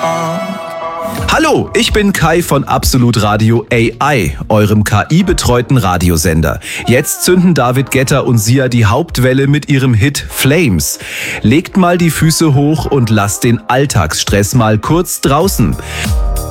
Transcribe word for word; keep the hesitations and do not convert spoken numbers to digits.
Hallo, ich bin Kai von Absolut Radio A I, eurem K I-betreuten Radiosender. Jetzt zünden David Guetta und Sia die Hauptwelle mit ihrem Hit Flames. Legt mal die Füße hoch und lasst den Alltagsstress mal kurz draußen.